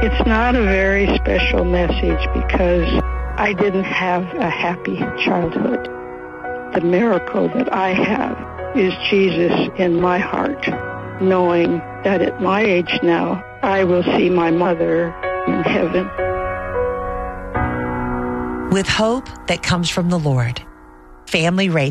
It's not a very special message because I didn't have a happy childhood. The miracle that I have is Jesus in my heart, knowing that at my age now, I will see my mother in heaven. With hope that comes from the Lord. Family Radio.